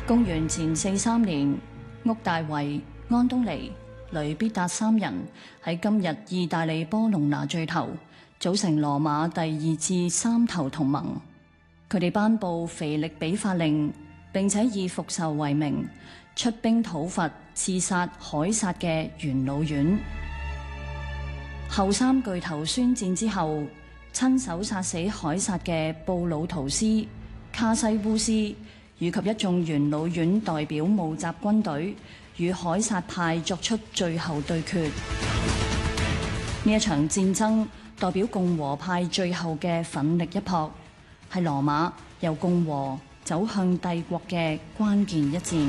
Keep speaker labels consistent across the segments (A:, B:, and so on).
A: 公元前43年，屋大維、安東尼、雷必達三人喺今日意大利波隆拿聚頭，組成羅馬第二次三頭同盟。佢哋頒布腓力比法令，並且以復仇為名，出兵討伐刺殺凱撒嘅元老院。後三巨頭宣戰之後，親手殺死凱撒嘅布魯圖斯、卡西烏斯以及一眾元老院代表募集軍隊，與凱撒派作出最後對決。呢一場戰爭代表共和派最後嘅奮力一撲，係羅馬由共和走向帝國嘅關鍵一戰。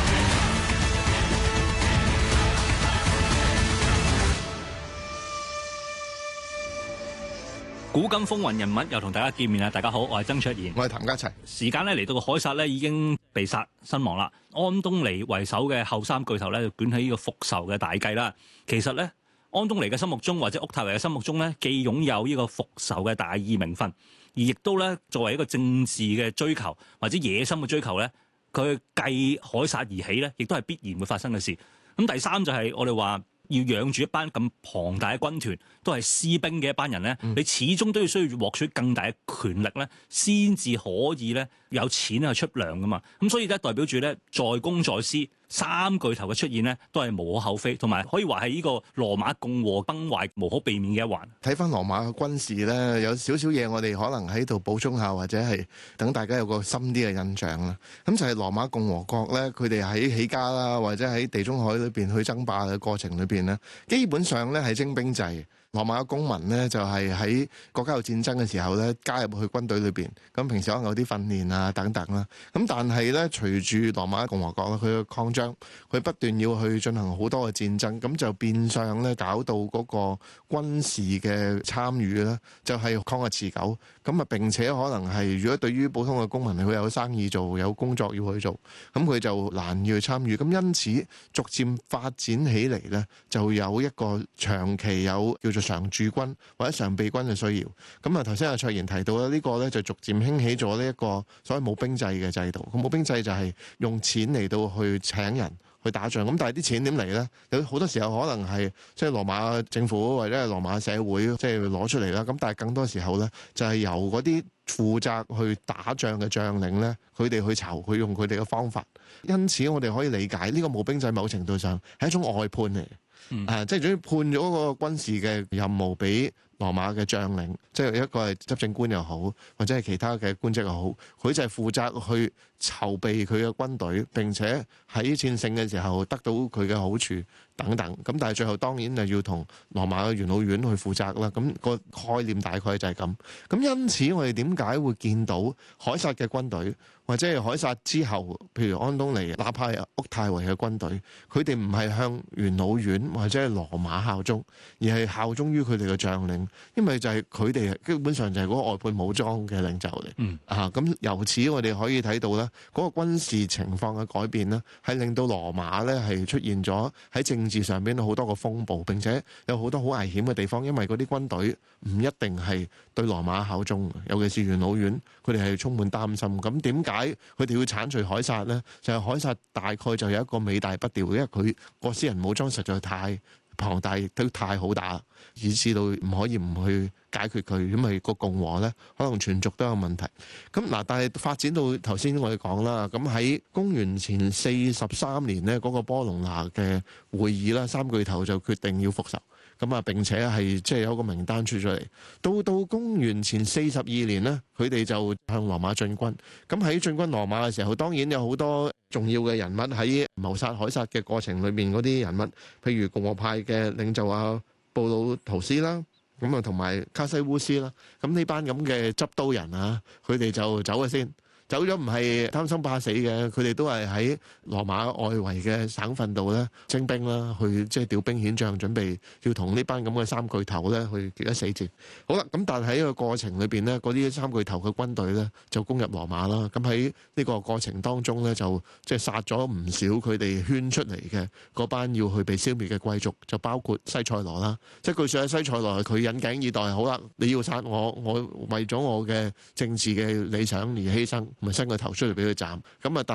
B: 古今風雲人物又同大家見面啦！大家好，我係曾卓然，
C: 我係譚家齊。
B: 時間咧嚟到個凱撒咧已經被殺身亡啦，安東尼為首嘅後三巨頭咧就捲起呢個復仇嘅大計啦。其實咧，安東尼嘅心目中或者屋太維嘅心目中咧，既擁有呢個復仇嘅大義名分，而亦都咧作為一個政治嘅追求或者野心嘅追求咧，佢繼凱撒而起咧，亦都係必然會發生嘅事。咁第三就係我哋話，要養住一班咁龐大嘅軍團，都係私兵嘅一班人咧，你始終都要需要獲取更大嘅權力咧，先至可以咧有錢去出糧噶嘛。咁所以咧代表住咧在公在私三巨頭嘅出現咧，都係無可厚非，同埋可以話係呢個羅馬共和崩壞無可避免嘅一環。
C: 睇翻羅馬嘅軍事咧，有少少嘢我哋可能喺度補充下，或者係等大家有個深啲嘅印象啦。咁就係羅馬共和國咧，佢哋喺起家啦，或者喺地中海裏邊去爭霸嘅過程裏邊咧，基本上咧係徵兵制。羅馬嘅公民咧就係喺國家有戰爭嘅時候咧加入去軍隊裏邊，咁平時可能有啲訓練啊等等啦。咁但係咧隨住羅馬共和國咧佢嘅擴張，佢不斷要去進行好多嘅戰爭，咁就變相咧搞到嗰個軍事嘅參與咧就係抗日持久。咁啊並且可能係如果對於普通嘅公民佢有生意做有工作要去做，咁佢就難以去參與。咁因此逐漸發展起嚟咧，就有一個長期有叫做常駐軍或者常備軍嘅需要。咁啊頭先阿卓然提到啦，呢個咧就逐漸興起咗呢一個所謂募兵制嘅制度。咁募兵制就係用錢嚟到去請人去打仗。咁但係啲錢點嚟呢？有好多時候可能係即係羅馬政府或者係羅馬社會即係攞出嚟啦。咁但係更多時候呢，就係由嗰啲負責去打仗嘅將領呢，佢哋去籌，佢用佢哋嘅方法。因此我哋可以理解呢個募兵制某程度上係一種外判嚟。即係總之判咗個軍事嘅任務俾羅馬嘅將領，即係一個係執政官又好，或者係其他嘅官職又好，佢就係負責去籌備佢嘅軍隊，並且喺戰勝嘅時候得到佢嘅好處等等。咁但係最後當然就要同羅馬嘅元老院去負責啦。咁個概念大概就係咁。咁因此我哋點解會見到凱撒嘅軍隊，或者係凱撒之後，譬如安東尼、哪怕係屋太維嘅軍隊，佢哋唔係向元老院或者係羅馬效忠，而係效忠於佢哋嘅將領，因為就係佢哋基本上就係嗰個外判武裝嘅領袖嚟。咁由此我哋可以睇到咧，嗰個軍事情況嘅改變咧，係令到羅馬咧係出現咗喺政治上邊好多個風暴，並且有好多好危險嘅地方，因為嗰啲軍隊唔一定係對羅馬效忠，尤其是元老院，佢哋係充滿擔心。咁點解佢哋要剷除凱撒呢？就係凱撒大概就有一個尾大不掉，因為佢個私人武裝實在太龐大，亦都太好打，以至到唔可以唔去解決佢，因為個共和呢可能全族都有問題。咁嗱，但係發展到頭先我哋講啦，咁喺公元前43年呢，嗰個波隆拿嘅會議啦，三巨頭就決定要復仇。咁啊，並且係即係有一個名單出咗嚟。到公元前42年呢，佢哋就向羅馬進軍。咁喺進軍羅馬嘅時候，當然有好多重要嘅人物喺謀殺凱撒嘅過程裏面，嗰啲人物，譬如共和派嘅領袖啊，布魯圖斯啦，咁啊同埋卡西烏斯啦。咁呢班咁嘅執刀人啊，佢哋就走咗先。走咗唔係貪生怕死嘅，佢哋都係喺羅馬外圍嘅省份度咧徵兵啦，去即係調兵遣將，準備要同呢班咁嘅三巨頭咧去決一死戰。好啦，咁但係喺個過程裏邊咧，嗰啲三巨頭嘅軍隊咧就攻入羅馬啦。咁喺呢個過程當中咧，就即係殺咗唔少佢哋圈出嚟嘅嗰班要去被消滅嘅貴族，就包括西塞羅啦。即係據說喺西塞羅佢引頸以待，好啦，你要殺我，我為咗我嘅政治嘅理想而犧牲。咪伸個頭出嚟俾佢斬，咁啊！